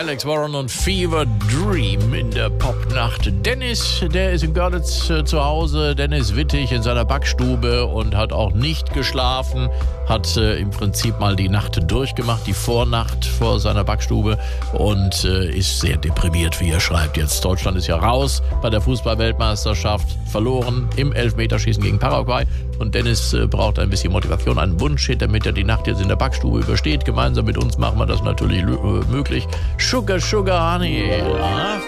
Alex Warren und Fever Dream in der Popnacht. Dennis, der ist in Görlitz zu Hause. Dennis Wittig in seiner Backstube und hat auch nicht geschlafen. Hat im Prinzip mal die Nacht durchgemacht, die Vornacht vor seiner Backstube und ist sehr deprimiert, wie er schreibt jetzt. Deutschland ist ja raus bei der Fußball-Weltmeisterschaft, verloren im Elfmeterschießen gegen Paraguay. Und Dennis braucht ein bisschen Motivation, einen Wunsch, damit er die Nacht jetzt in der Backstube übersteht. Gemeinsam mit uns machen wir das natürlich möglich. Sugar, Sugar, Honey.